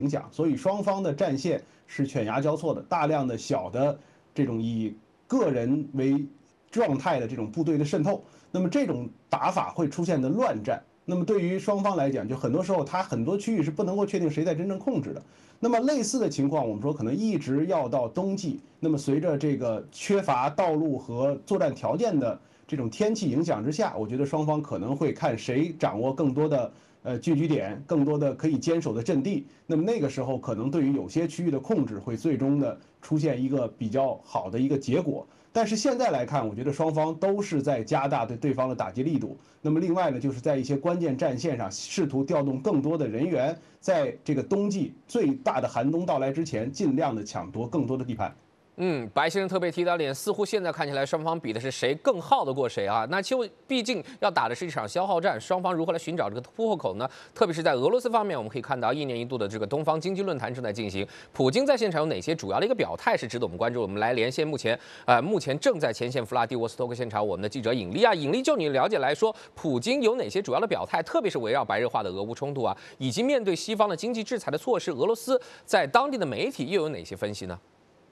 影响，所以双方的战线是犬牙交错的，大量的小的这种以个人为状态的这种部队的渗透，那么这种打法会出现的乱战。那么对于双方来讲，就很多时候它很多区域是不能够确定谁在真正控制的。那么类似的情况，我们说可能一直要到冬季，那么随着这个缺乏道路和作战条件的这种天气影响之下，我觉得双方可能会看谁掌握更多的聚居点，更多的可以坚守的阵地。那么那个时候，可能对于有些区域的控制会最终的出现一个比较好的一个结果。但是现在来看，我觉得双方都是在加大对对方的打击力度。那么另外呢，就是在一些关键战线上试图调动更多的人员，在这个冬季最大的寒冬到来之前，尽量的抢夺更多的地盘。 白先生特别提到点，似乎现在看起来双方比的是谁更耗得过谁啊？那就毕竟要打的是一场消耗战，双方如何来寻找这个突破口呢？特别是在俄罗斯方面，我们可以看到一年一度的这个东方经济论坛正在进行，普京在现场有哪些主要的一个表态是值得我们关注？我们来连线目前正在前线弗拉迪沃斯托克现场我们的记者尹力啊，尹力就你了解来说，普京有哪些主要的表态？特别是围绕白热化的俄乌冲突啊，以及面对西方的经济制裁的措施，俄罗斯在当地的媒体又有哪些分析呢？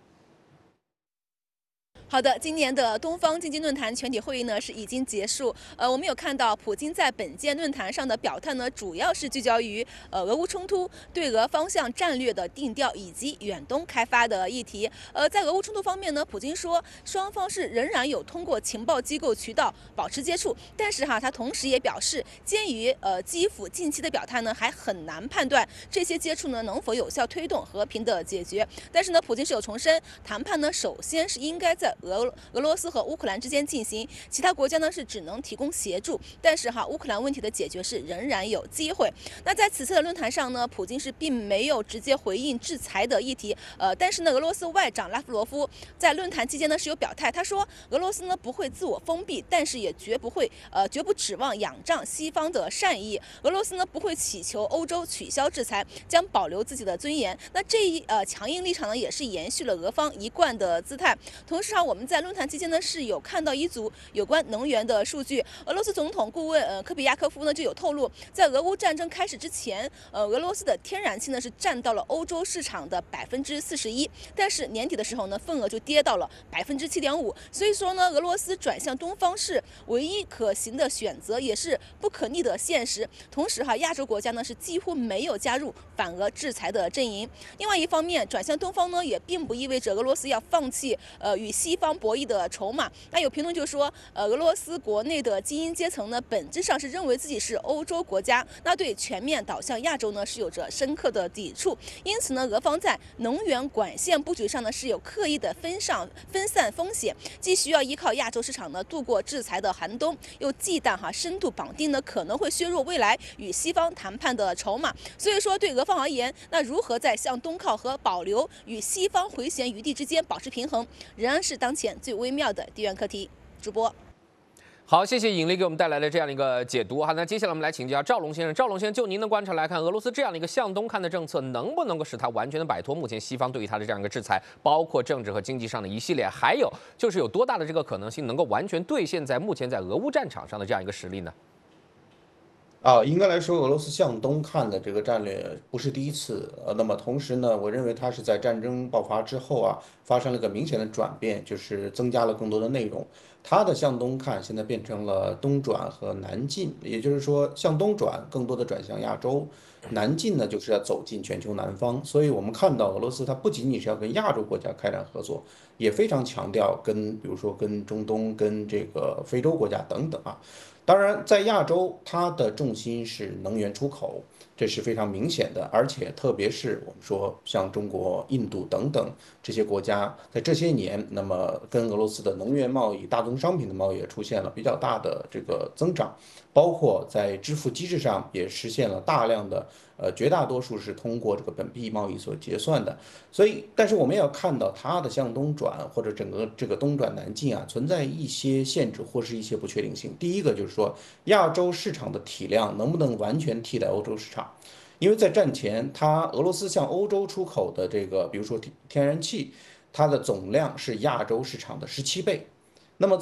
好的，今年的东方经济论坛全体会议呢是已经结束。我们有看到普京在本届论坛上的表态呢，主要是聚焦于俄乌冲突、对俄方向战略的定调以及远东开发的议题。在俄乌冲突方面呢，普京说双方是仍然有通过情报机构渠道保持接触，但是他同时也表示，鉴于基辅近期的表态呢，还很难判断这些接触呢能否有效推动和平的解决。但是呢，普京是有重申，谈判呢首先是应该在俄罗斯和乌克兰之间进行，其他国家呢是只能提供协助，但是乌克兰问题的解决是仍然有机会。那在此次的论坛上呢，普京是并没有直接回应制裁的议题，但是呢，俄罗斯外长拉夫罗夫在论坛期间呢是有表态，他说俄罗斯呢不会自我封闭，但是也绝不指望仰仗西方的善意，俄罗斯呢不会祈求欧洲取消制裁，将保留自己的尊严。那这一强硬立场呢，也是延续了俄方一贯的姿态。同时我们在论坛期间呢是有看到一组有关能源的数据。俄罗斯总统顾问科比亚科夫呢就有透露，在俄乌战争开始之前，俄罗斯的天然气呢是占到了欧洲市场的41%，但是年底的时候呢，份额就跌到了7.5%。所以说呢，俄罗斯转向东方是唯一可行的选择，也是不可逆的现实。同时亚洲国家呢是几乎没有加入反俄制裁的阵营。另外一方面，转向东方呢也并不意味着俄罗斯要放弃与西方博弈的筹码。那有评论就说，俄罗斯国内的精英阶层呢，本质上是认为自己是欧洲国家，那对全面倒向亚洲呢是有着深刻的抵触。因此呢，俄方在能源管线布局上呢是有刻意的分散风险，既需要依靠亚洲市场呢度过制裁的寒冬，又忌惮深度绑定呢可能会削弱未来与西方谈判的筹码。所以说，对俄方而言，那如何在向东靠和保留与西方回旋余地之间保持平衡，仍然是当前最微妙的地缘课题。主播。 好，谢谢尹力给我们带来的这样的一个解读哈。那接下来我们来请教赵龙先生。赵龙先生，就您的观察来看，俄罗斯这样的一个向东看的政策，能不能够使它完全的摆脱目前西方对于它的这样一个制裁，包括政治和经济上的一系列，还有就是有多大的这个可能性能够完全兑现在目前在俄乌战场上的这样一个实力呢？ 应该来说，俄罗斯向东看的这个战略不是第一次。那么同时呢，我认为它是在战争爆发之后发生了个明显的转变，就是增加了更多的内容。它的向东看现在变成了东转和南进，也就是说向东转更多的转向亚洲，南进呢就是要走进全球南方。所以我们看到俄罗斯它不仅仅是要跟亚洲国家开展合作，也非常强调比如说跟中东、跟这个非洲国家等等。当然，在亚洲，它的重心是能源出口，这是非常明显的。而且，特别是我们说像中国、印度等等这些国家，在这些年，那么跟俄罗斯的能源贸易、大宗商品的贸易也出现了比较大的这个增长，包括在支付机制上也实现了大量的，绝大多数是通过这个本币贸易所结算的。所以，但是我们也要看到它的向东转或者整个这个东转南进存在一些限制或是一些不确定性。第一个就是说，亚洲市场的体量能不能完全替代欧洲市场？因为在战前，俄罗斯向欧洲出口的这个，比如说天然气，它的总量是亚洲市场的17倍。那么在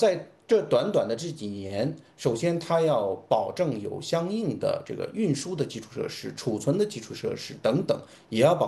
这短短的这几年，首先它要保证有相应的这个运输的基础设施、储存的基础设施等等，也要保。